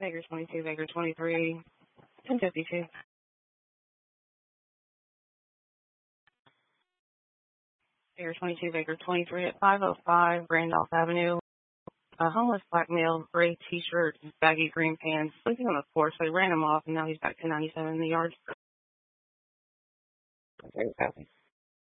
Baker 22, Baker 23, 1052. Baker 22, Baker 23 at 505 Randolph Avenue. A homeless black male, gray t-shirt, baggy green pants, sleeping on the floor, so they ran him off, and now he's back to 97 in the yard. Okay, copy.